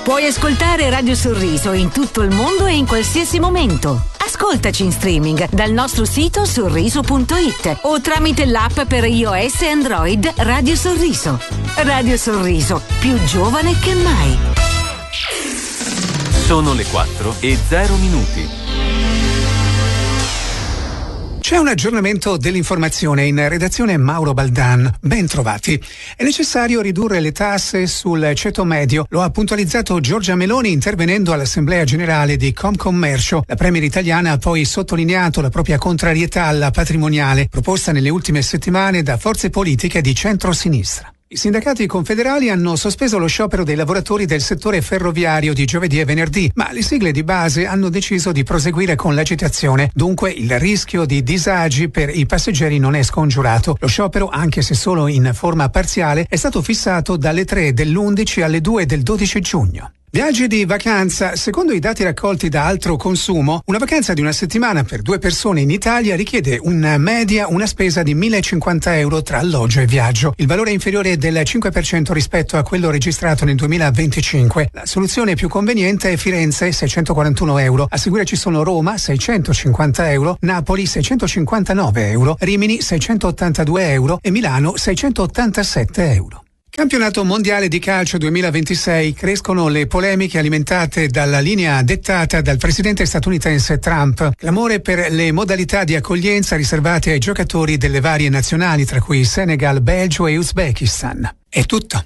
Puoi ascoltare Radio Sorriso in tutto il mondo e in qualsiasi momento. Ascoltaci in streaming dal nostro sito sorriso.it o tramite l'app per iOS e Android Radio Sorriso. Radio Sorriso, più giovane che mai. Sono le 4:00. C'è un aggiornamento dell'informazione in redazione Mauro Baldan. Ben trovati. È necessario ridurre le tasse sul ceto medio. Lo ha puntualizzato Giorgia Meloni intervenendo all'Assemblea Generale di Confcommercio. La premier italiana ha poi sottolineato la propria contrarietà alla patrimoniale, proposta nelle ultime settimane da forze politiche di centro-sinistra. I sindacati confederali hanno sospeso lo sciopero dei lavoratori del settore ferroviario di giovedì e venerdì, ma le sigle di base hanno deciso di proseguire con l'agitazione. Dunque il rischio di disagi per i passeggeri non è scongiurato. Lo sciopero, anche se solo in forma parziale, è stato fissato dalle 3 dell'11 alle 2 del 12 giugno. Viaggi di vacanza. Secondo i dati raccolti da Altro Consumo, una vacanza di una settimana per 2 persone in Italia richiede una spesa di 1.050 euro tra alloggio e viaggio. Il valore è inferiore del 5% rispetto a quello registrato nel 2025. La soluzione più conveniente è Firenze, 641 euro. A seguire ci sono Roma, 650 euro, Napoli, 659 euro, Rimini, 682 euro e Milano, 687 euro. Campionato mondiale di calcio 2026. Crescono le polemiche alimentate dalla linea dettata dal presidente statunitense Trump. Clamore per le modalità di accoglienza riservate ai giocatori delle varie nazionali, tra cui Senegal, Belgio e Uzbekistan. È tutto.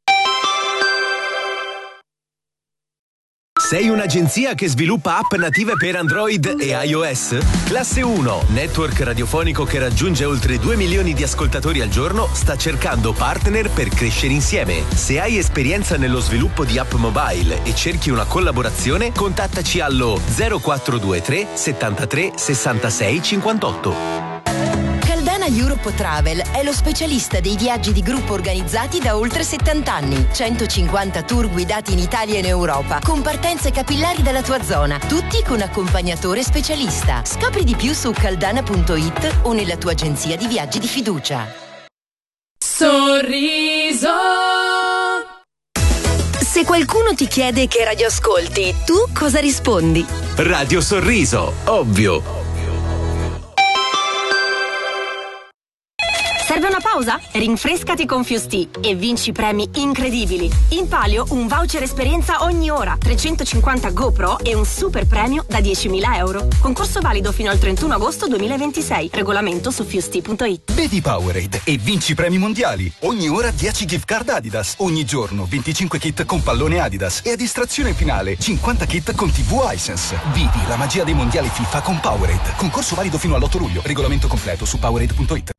Sei un'agenzia che sviluppa app native per Android e iOS? Classe 1, network radiofonico che raggiunge oltre 2 milioni di ascoltatori al giorno, sta cercando partner per crescere insieme. Se hai esperienza nello sviluppo di app mobile e cerchi una collaborazione, contattaci allo 0423 73 66 58. Europe Travel è lo specialista dei viaggi di gruppo organizzati da oltre 70 anni. 150 tour guidati in Italia e in Europa, con partenze capillari dalla tua zona, tutti con accompagnatore specialista. Scopri di più su caldana.it o nella tua agenzia di viaggi di fiducia. Sorriso. Se qualcuno ti chiede che radio ascolti, tu cosa rispondi? Radio Sorriso, ovvio. Serve una pausa? Rinfrescati con Fuse Tea e vinci premi incredibili. In palio un voucher esperienza ogni ora, 350 GoPro e un super premio da 10.000 euro. Concorso valido fino al 31 agosto 2026. Regolamento su fusetea.it. Bevi Powerade e vinci premi mondiali. Ogni ora 10 gift card Adidas. Ogni giorno 25 kit con pallone Adidas. E a distrazione finale 50 kit con TV Hisense. Vivi la magia dei mondiali FIFA con Powerade. Concorso valido fino all'8 luglio. Regolamento completo su Powerade.it.